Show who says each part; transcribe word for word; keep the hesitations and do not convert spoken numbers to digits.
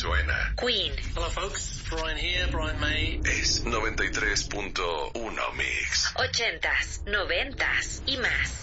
Speaker 1: suena.
Speaker 2: Queen.
Speaker 3: Hello folks, Brian here, Brian May.
Speaker 1: Es noventa y tres punto uno Mix.
Speaker 2: Ochentas, noventas y más.